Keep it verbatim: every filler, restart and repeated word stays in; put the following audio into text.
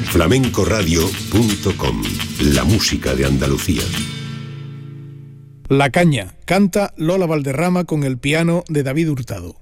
flamenco radio punto com, la música de Andalucía. La Caña, canta Lola Valderrama con el piano de David Hurtado.